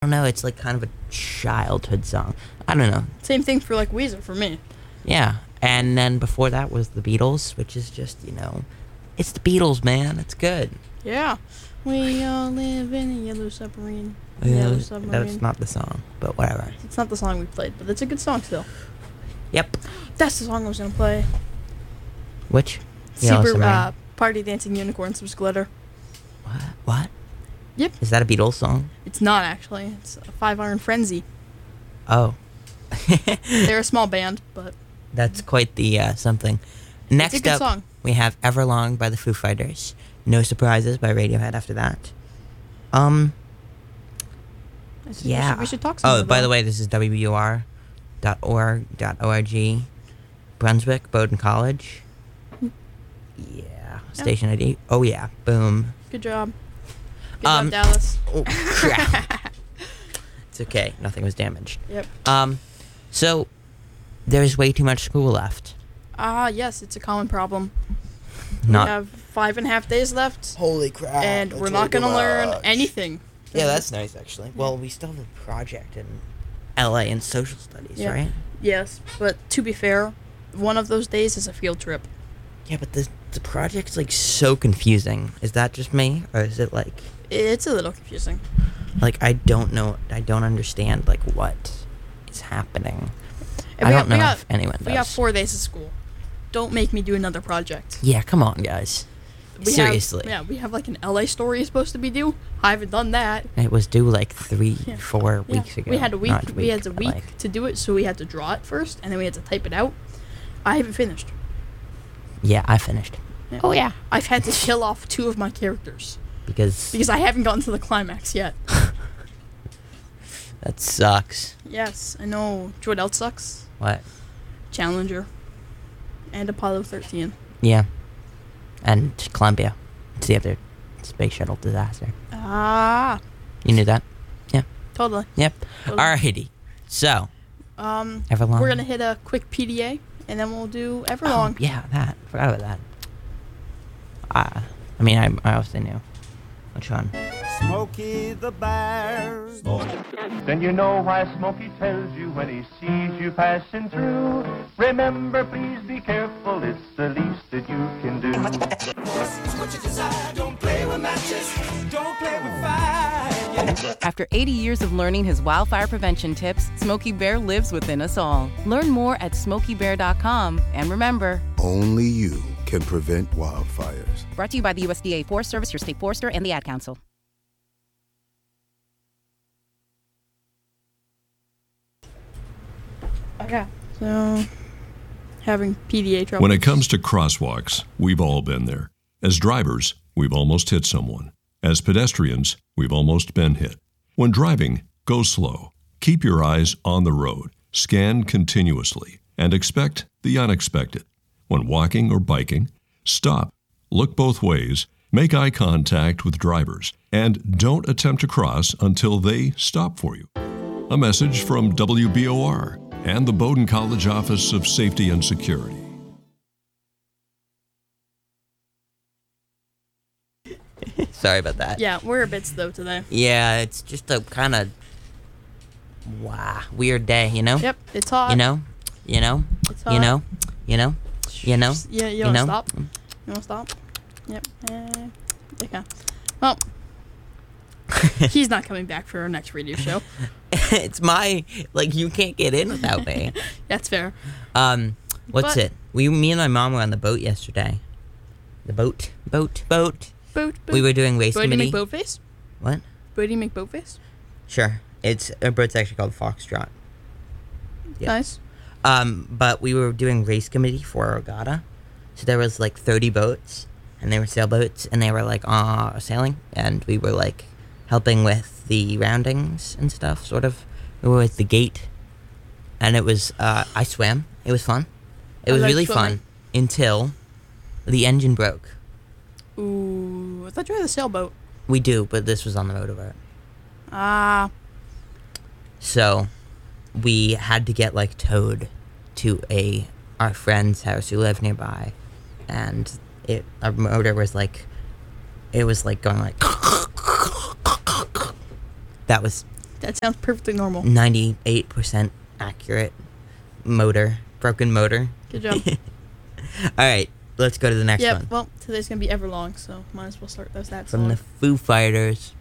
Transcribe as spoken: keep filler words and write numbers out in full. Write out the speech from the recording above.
don't know, it's like kind of a childhood song. I don't know. Same thing for like Weezer for me. Yeah. And then before that was the Beatles, which is just, you know, it's the Beatles, man. It's good. Yeah. We all live in a yellow submarine. Yeah, Yellow submarine. that's not the song, but whatever. It's not the song we played, but it's a good song still. Yep. That's the song I was gonna play. Which? Yellow Super Submarine? uh, Party Dancing Unicorns with Glitter. What? What? Yep. Is that a Beatles song? It's not actually. It's a Five Iron Frenzy. Oh. They're a small band, but That's quite the uh, something. Next it's a good up, song. we have Everlong by the Foo Fighters. No Surprises by Radiohead after that. Um, I think yeah. We should, we should talk some Oh, of by them. the way, this is W B U R dot org dot org. Brunswick, Bowdoin College. Yeah. Station I D. Oh, yeah. Boom. Good job. Good Um, job, Dallas. Oh, crap. It's okay. Nothing was damaged. Yep. Um, so, there's way too much school left. Ah, yes, it's a common problem. Not. We have five and a half days left, Holy crap. and we're not going to learn anything. Yeah, that's nice, actually. Well, we still have a project in L A in social studies, Yeah. right? Yes, but to be fair, one of those days is a field trip. Yeah, but the, the project's, like, so confusing. Is that just me? Or is it, like... It's a little confusing. Like, I don't know... I don't understand, like, what is happening. And I we don't got- know we got- if anyone does. We got four days of school. Don't make me do another project. Yeah, come on, guys. We Seriously. Have, yeah, we have like an L A story supposed to be due. I haven't done that. It was due, like, three, Yeah. four Yeah, weeks ago. We had a week. Not we had a but, week like- to do it, so we had to draw it first, and then we had to type it out. I haven't finished. Yeah, I finished. Yeah. Oh, yeah. I've had to kill off two of my characters Because... because I haven't gotten to the climax yet. That sucks. Yes, I know. Do you know what else sucks? What? Challenger and Apollo thirteen. Yeah. And Columbia. It's the other space shuttle disaster. Ah, You knew that? Yeah. totally. Yep. totally. Alrighty. So, Um, Everlong. we're gonna hit a quick P D A, and then we'll do Oh, Everlong. yeah, that. Forgot about that. Uh, I mean, I, I also knew. Which one? Smokey the Bear. Then you know why Smokey tells you when he sees you passing through. Remember, please be careful, it's the least that you can do. What you desire, don't play with matches, don't play with fire. After eighty years of learning his wildfire prevention tips, Smokey Bear lives within us all. Learn more at smokey bear dot com. And remember, Only you can prevent wildfires. brought to you by the U S D A Forest Service, your state forester, and the Ad Council. Okay. So, having P D A trouble. When it comes to crosswalks, we've all been there. As drivers, we've almost hit someone. As pedestrians, we've almost been hit. When driving, go slow. Keep your eyes on the road. Scan continuously and expect the unexpected. When walking or biking, stop, look both ways, make eye contact with drivers, and don't attempt to cross until they stop for you. A message from W B O R and the Bowdoin College Office of Safety and Security. Sorry about that. Yeah, we're a bit slow today. Yeah, it's just a kind of wow, weird day, you know? Yep, it's hot. You know? You know? It's You hot. know? You know? You know? Yeah, you, You wanna know? stop? You wanna stop? Yep. Uh, okay. Well, he's not coming back for our next radio show. It's my, like, you can't get in without me. That's fair. Um, what's But- it? We, me and my mom were on the boat yesterday. The boat, boat, boat. Boat, boat. We were doing race Bodie committee. McBoatface? What? Bodie McBoatface? Sure. It's a boat's actually called Foxtrot. Yeah. Nice. Um, but we were doing race committee for a regatta. So there was like thirty boats, and they were sailboats, and they were like uh sailing, and we were like helping with the roundings and stuff, sort of. We were at the gate, and it was uh I swam. It was fun. It I was like really swimming. fun until the engine broke. Ooh, I thought you had a sailboat. We do, but this was on the motorboat. Ah, So we had to get like towed to a our friend's house who lived nearby, and it our motor was like it was like going like that was That sounds perfectly normal. ninety-eight percent accurate motor, broken motor. Good job. All right, let's go to the next Yep. one. Well, today's gonna be Everlong, so might as well start those that From song. the Foo Fighters.